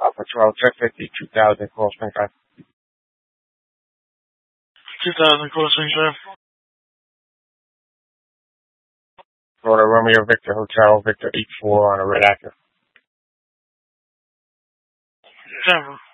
Alpha 12, 1050, 2000, Crossing Drive. 2000 Crossing Drive. Florida Romeo Victor Hotel, Victor 84 on a red active. Denver.